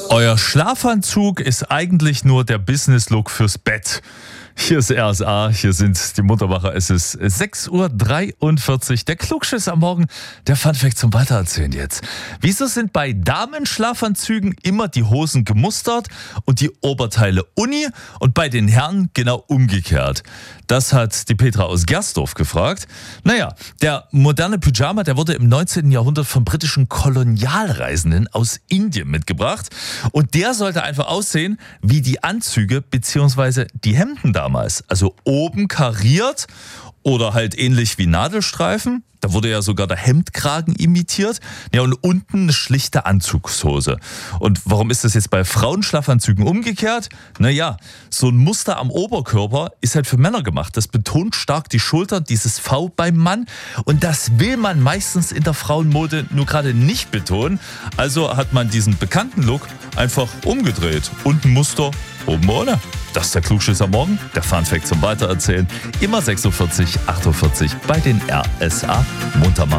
Euer Schlafanzug ist eigentlich nur der Business-Look fürs Bett. Hier ist RSA, hier sind die Muttermacher. Es ist 6:43 Uhr. Der Klugschiss am Morgen, der Funfact zum Weitererzählen jetzt. Wieso sind bei Damenschlafanzügen immer die Hosen gemustert und die Oberteile uni und bei den Herren genau umgekehrt? Das hat die Petra aus Gersdorf gefragt. Naja, der moderne Pyjama, der wurde im 19. Jahrhundert von britischen Kolonialreisenden aus Indien mitgebracht. Und der sollte einfach aussehen wie die Anzüge bzw. die Hemden damals. Also oben kariert oder halt ähnlich wie Nadelstreifen. Da wurde ja sogar der Hemdkragen imitiert. Ja, und unten eine schlichte Anzugshose. Und warum ist das jetzt bei Frauenschlafanzügen umgekehrt? Naja, so ein Muster am Oberkörper ist halt für Männer gemacht. Das betont stark die Schulter, dieses V beim Mann. Und das will man meistens in der Frauenmode nur gerade nicht betonen. Also hat man diesen bekannten Look einfach umgedreht. Unten Muster, oben ohne. Das ist der Klugschiss am Morgen, der Funfact zum Weitererzählen. Immer 6:48 Uhr bei den RSA Muntermachern.